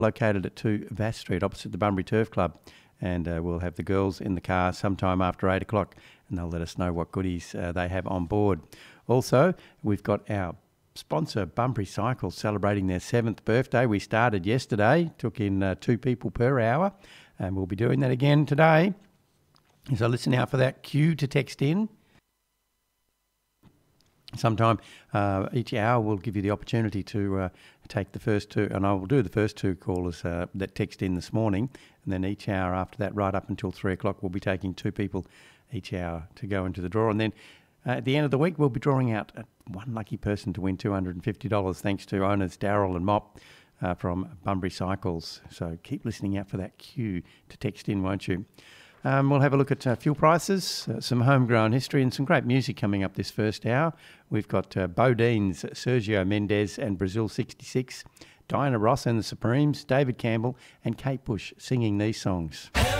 located at 2 Vass Street, opposite the Bunbury Turf Club. And we'll have the girls in the car sometime after 8 o'clock, and they'll let us know what goodies they have on board. Also, we've got our sponsor, Bunbury Cycles, celebrating their 7th birthday. We started yesterday, took in 2 people per hour, and we'll be doing that again today. So listen out for that cue to text in. Sometime each hour we'll give you the opportunity to take the first 2, and I will do the first 2 callers that text in this morning, and then each hour after that, right up until 3 o'clock, we'll be taking 2 people each hour to go into the draw. And then at the end of the week, we'll be drawing out one lucky person to win $250, thanks to owners Daryl and Mop from Bunbury Cycles. So keep listening out for that cue to text in, won't you? We'll have a look at fuel prices, some homegrown history, and some great music coming up this first hour. We've got Bodine's Sergio Mendes and Brazil 66, Diana Ross and the Supremes, David Campbell and Kate Bush singing these songs.